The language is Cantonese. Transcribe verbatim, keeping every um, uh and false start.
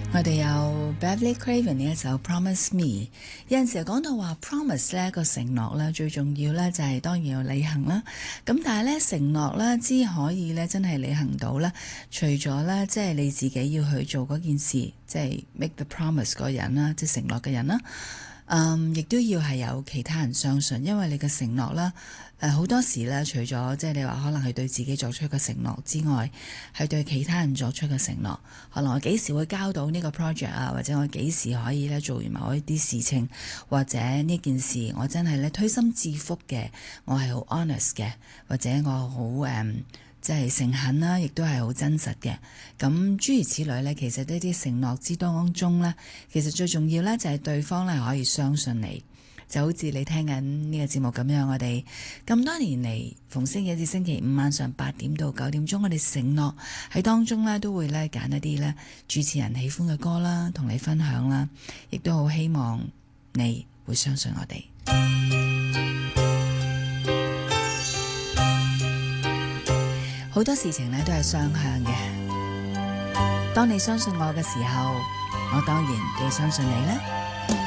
我哋有 Beverly Craven 呢一首 Promise Me。 有陣時講到話 promise 呢個承諾呢，最重要呢就係當然要履行啦。咁但係呢，承諾呢只可以呢真係履行到呢，除咗呢即係你自己要去做嗰件事，即係 make the promise 嗰人啦，即係承諾嘅人啦。嗯，亦都要係有其他人相信，因為你嘅承諾啦，誒、呃、好多時咧，除咗即係你話可能係對自己作出嘅承諾之外，係對其他人作出嘅承諾。可能我幾時會交到呢個 project 啊，或者我幾時可以咧做完某一啲事情，或者呢件事我真係咧推心置腹嘅，我係好 honest 嘅，或者我好誒即係誠懇啦，亦都係好真實嘅。咁諸如此類呢，其實呢啲承諾之當中呢，其實最重要呢就係對方呢可以相信你，就好似你聽緊呢個節目咁樣。我哋咁多年嚟，逢星期一至星期五晚上八點到九點鐘，我哋承諾喺當中呢都會呢揀一啲呢主持人喜歡嘅歌啦，同你分享啦，亦都好希望你會相信我哋。好多事情呢都係雙向嘅，當你相信我嘅時候，我當然都要相信你啦。